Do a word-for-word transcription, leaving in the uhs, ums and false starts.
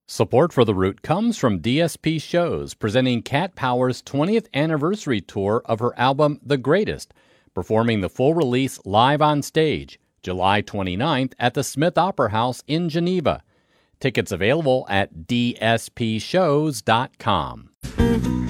Support for The Root comes from D S P Shows, presenting Cat Power's twentieth anniversary tour of her album The Greatest, performing the full release live on stage, July twenty-ninth at the Smith Opera House in Geneva. Tickets available at d s p shows dot com.